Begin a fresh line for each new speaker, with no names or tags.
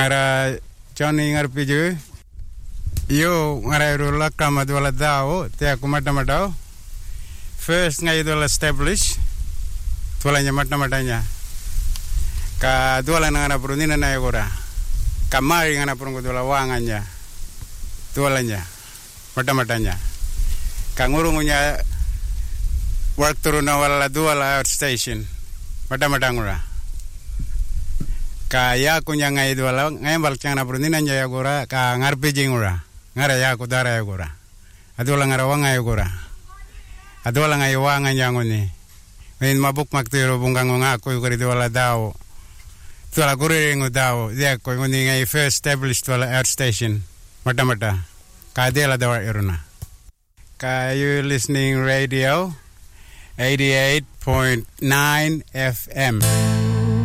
ngara Johnny ngarpiju yo ngara rula kama dwala dao te aku mata-matao first ngai dwala establish dwalanya mata-matanya ka dwala ngana prunina na yogora kamari ngana prungu dwala wanganya dwalanya mata-matanya ka ngurungunya work turuna wala dwala outstation mata-matangura ka ya kunya ngai dwala ngai balkyang na prunina nya yagora ka ngarpijingura ngara ya kudara yagora adola ngara wanga yagora adola ngai wanga nyangoni men mabuk maktiro bungang nga ko yugori dwala dao dwala gurengu dao ya ko ngoni ngai first established dwala air station mata ka dela dawa iruna ka you listening radio 88.9 FM